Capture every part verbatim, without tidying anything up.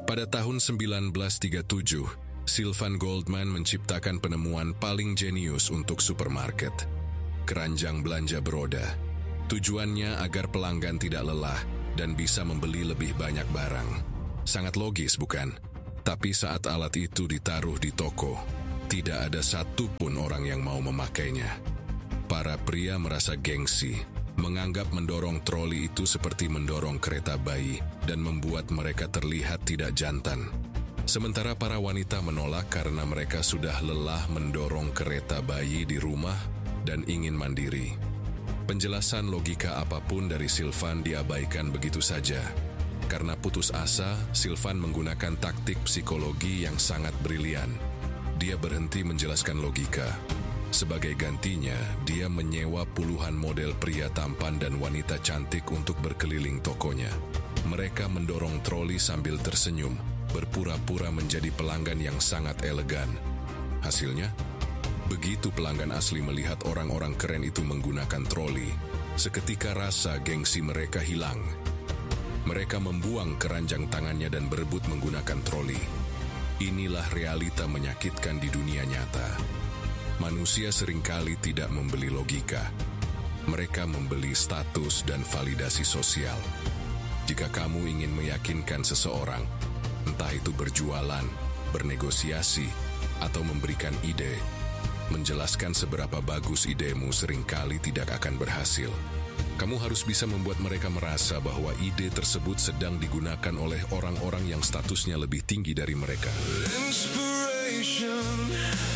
Pada tahun sembilan belas tiga puluh tujuh, Sylvan Goldman menciptakan penemuan paling jenius untuk supermarket, keranjang belanja beroda. Tujuannya agar pelanggan tidak lelah dan bisa membeli lebih banyak barang. Sangat logis, bukan? Tapi saat alat itu ditaruh di toko, tidak ada satupun orang yang mau memakainya. Para pria merasa gengsi, menganggap mendorong troli itu seperti mendorong kereta bayi dan membuat mereka terlihat tidak jantan. Sementara para wanita menolak karena mereka sudah lelah mendorong kereta bayi di rumah dan ingin mandiri. Penjelasan logika apapun dari Sylvan diabaikan begitu saja. Karena putus asa, Sylvan menggunakan taktik psikologi yang sangat brilian. Dia berhenti menjelaskan logika. Sebagai gantinya, dia menyewa puluhan model pria tampan dan wanita cantik untuk berkeliling tokonya. Mereka mendorong troli sambil tersenyum, berpura-pura menjadi pelanggan yang sangat elegan. Hasilnya, begitu pelanggan asli melihat orang-orang keren itu menggunakan troli, seketika rasa gengsi mereka hilang. Mereka membuang keranjang tangannya dan berebut menggunakan troli. Inilah realita menyakitkan di dunia nyata. Manusia seringkali tidak membeli logika. Mereka membeli status dan validasi sosial. Jika kamu ingin meyakinkan seseorang, entah itu berjualan, bernegosiasi, atau memberikan ide, menjelaskan seberapa bagus idemu seringkali tidak akan berhasil. Kamu harus bisa membuat mereka merasa bahwa ide tersebut sedang digunakan oleh orang-orang yang statusnya lebih tinggi dari mereka. Inspiration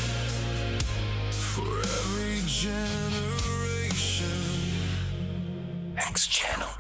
for every generation. Next channel.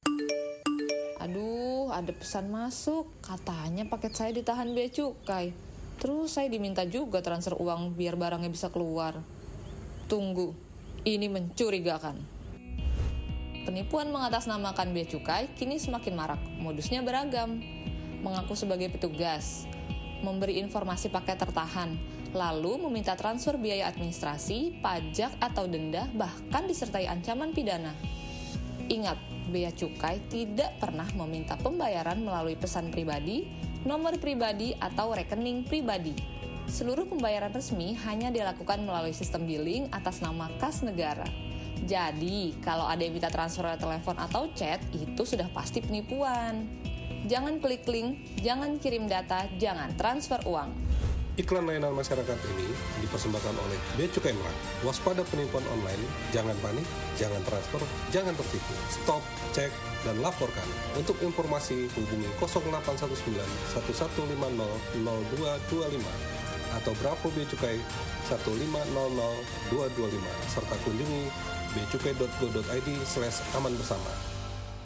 Aduh, ada pesan masuk. Katanya paket saya ditahan bea cukai. Terus saya diminta juga transfer uang biar barangnya bisa keluar. Tunggu, ini mencurigakan. Penipuan mengatasnamakan bea cukai kini semakin marak. Modusnya beragam. Mengaku sebagai petugas, memberi informasi paket tertahan, lalu meminta transfer biaya administrasi, pajak atau denda, bahkan disertai ancaman pidana. Ingat, bea cukai tidak pernah meminta pembayaran melalui pesan pribadi, nomor pribadi, atau rekening pribadi. Seluruh pembayaran resmi hanya dilakukan melalui sistem billing atas nama kas negara. Jadi, kalau ada yang minta transfer lewat telepon atau chat, itu sudah pasti penipuan. Jangan klik link, jangan kirim data, jangan transfer uang. Iklan layanan masyarakat ini dipersembahkan oleh Bea Cukai Merak. Waspada penipuan online, jangan panik, jangan transfer, jangan tertipu. Stop, cek, dan laporkan. Untuk informasi hubungi nol delapan satu sembilan satu satu lima nol nol dua dua lima atau Bravo Bea Cukai satu lima nol nol dua dua lima serta kunjungi beacukai dot go dot id slash aman bersama.